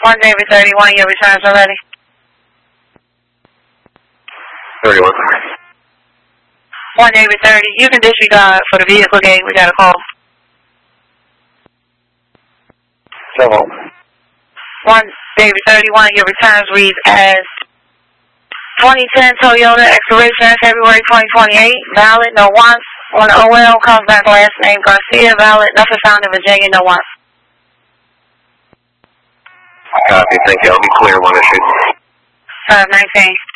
1 David 31, your returns are ready. 31. 1 David 30, you can disregard for the vehicle gate. We got a call. 7. 1 David 31, your returns reads as 2010 Toyota, expiration February 2028, valid, no wants. On OL, comes back last name Garcia, valid, nothing found in Virginia, no wants. Copy, thank you. I'll be clear when issued. 519.